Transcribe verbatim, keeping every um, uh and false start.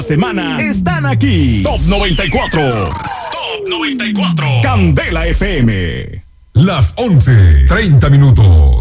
semana están aquí. Top noventa y cuatro. Top noventa y cuatro. Candela F M. Las once, treinta minutos.